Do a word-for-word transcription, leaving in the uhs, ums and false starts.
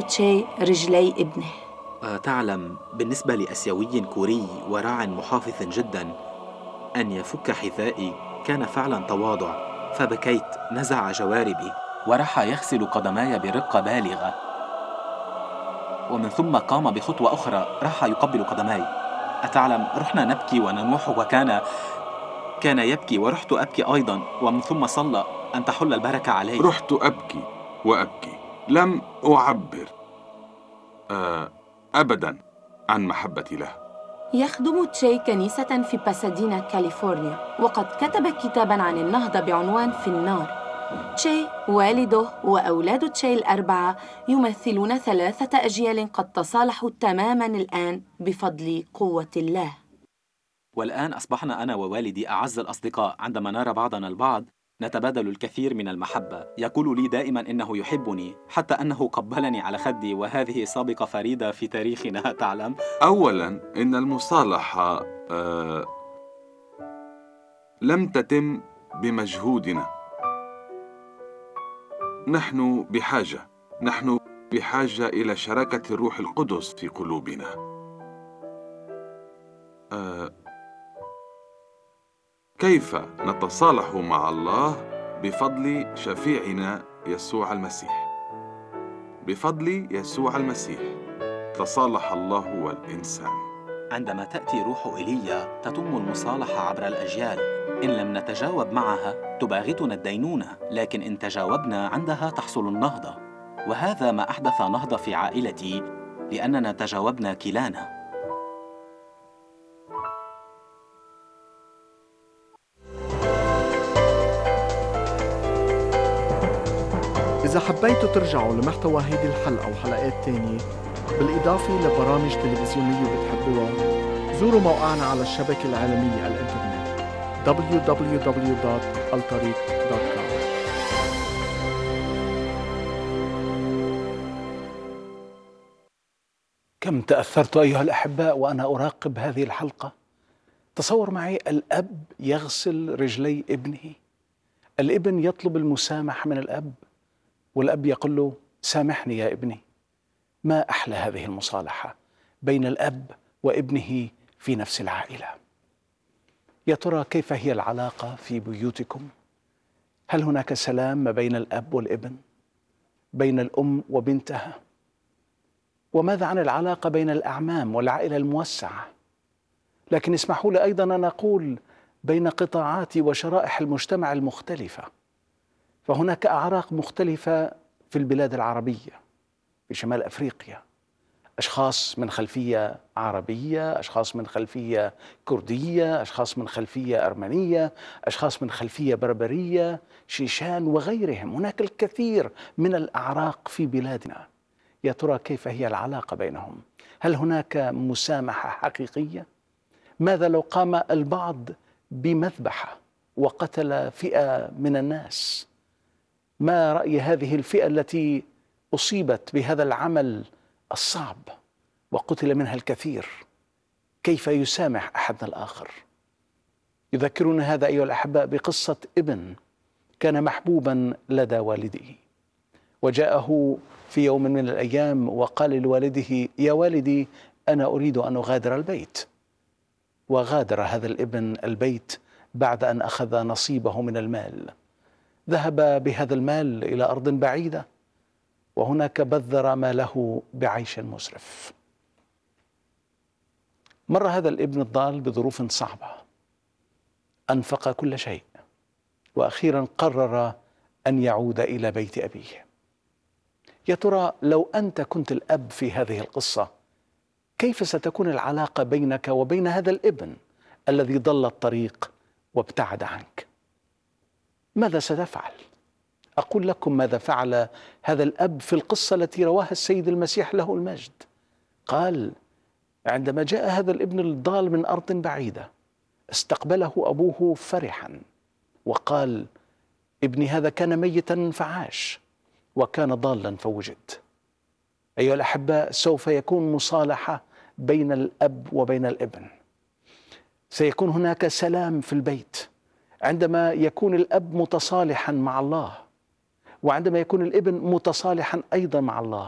تشي رجلي ابنه. أه تعلم، بالنسبة لأسيوي كوري وراع محافظ جدا، أن يفك حذائي كان فعلا تواضع، فبكيت، نزع جواربي وراح يغسل قدماي برقة بالغة، ومن ثم قام بخطوة أخرى راح يقبل قدماي. أتعلم، رحنا نبكي وننوح، وكان كان يبكي ورحت أبكي أيضا، ومن ثم صلى أن تحل البركة علي. رحت أبكي وأبكي، لم أعبر آه أبدا عن محبتي له. يخدم تشي كنيسة في باسادينا، كاليفورنيا، وقد كتب كتاباً عن النهضة بعنوان في النار. تشي، والده وأولاد تشي الأربعة يمثلون ثلاثة أجيال قد تصالحوا تماماً الآن بفضل قوة الله. والآن أصبحنا أنا ووالدي أعز الأصدقاء، عندما نرى بعضنا البعض نتبادل الكثير من المحبة. يقول لي دائما إنه يحبني، حتى أنه قبلني على خدي، وهذه سابقة فريدة في تاريخنا. تعلم، أولا إن المصالحة آه لم تتم بمجهودنا. نحن بحاجة نحن بحاجة إلى شراكة الروح القدس في قلوبنا. آه كيف نتصالح مع الله؟ بفضل شفيعنا يسوع المسيح. بفضل يسوع المسيح تصالح الله والإنسان. عندما تأتي روح إيليا تتم المصالحة عبر الأجيال. إن لم نتجاوب معها تباغتنا الدينونة، لكن إن تجاوبنا عندها تحصل النهضة. وهذا ما أحدث نهضة في عائلتي، لأننا تجاوبنا كلانا. إذا حبيتوا ترجعوا لمحتوى هيدي الحلقة وحلقات تانية بالإضافة لبرامج تلفزيونية بتحبوها، زوروا موقعنا على الشبكة العالمية على الإنترنت دبليو دبليو دبليو دوت الطريق دوت كوم. كم تأثرت أيها الأحباء وأنا أراقب هذه الحلقة. تصور معي الأب يغسل رجلي ابنه، الابن يطلب المسامحة من الأب، والأب يقول له سامحني يا ابني. ما أحلى هذه المصالحة بين الأب وابنه في نفس العائلة. يا ترى كيف هي العلاقة في بيوتكم؟ هل هناك سلام ما بين الأب والابن، بين الأم وبنتها؟ وماذا عن العلاقة بين الأعمام والعائلة الموسعة؟ لكن اسمحوا لي أيضا أن أقول بين قطاعات وشرائح المجتمع المختلفة. فهناك أعراق مختلفة في البلاد العربية، في شمال أفريقيا، أشخاص من خلفية عربية، أشخاص من خلفية كردية، أشخاص من خلفية أرمنية، أشخاص من خلفية بربرية، شيشان وغيرهم. هناك الكثير من الأعراق في بلادنا. يا ترى كيف هي العلاقة بينهم؟ هل هناك مسامحة حقيقية؟ ماذا لو قام البعض بمذبحة وقتل فئة من الناس؟ ما رأي هذه الفئة التي أصيبت بهذا العمل الصعب وقتل منها الكثير؟ كيف يسامح أحدنا الآخر؟ يذكرنا هذا أيها الأحباء بقصة ابن كان محبوبا لدى والده، وجاءه في يوم من الأيام وقال لوالده يا والدي أنا أريد أن أغادر البيت. وغادر هذا الابن البيت بعد أن أخذ نصيبه من المال. ذهب بهذا المال إلى أرض بعيدة، وهناك بذر ماله بعيش مسرف. مر هذا الابن الضال بظروف صعبة، أنفق كل شيء، وأخيرا قرر أن يعود إلى بيت أبيه. يا ترى لو أنت كنت الأب في هذه القصة، كيف ستكون العلاقة بينك وبين هذا الابن الذي ضل الطريق وابتعد عنك؟ ماذا ستفعل؟ أقول لكم ماذا فعل هذا الأب في القصة التي رواها السيد المسيح له المجد. قال عندما جاء هذا الابن الضال من أرض بعيدة، استقبله أبوه فرحا وقال ابني هذا كان ميتا فعاش، وكان ضالا فوجد. أيها الأحباء، سوف يكون مصالحة بين الأب وبين الابن. سيكون هناك سلام في البيت عندما يكون الأب متصالحا مع الله، وعندما يكون الابن متصالحا أيضا مع الله.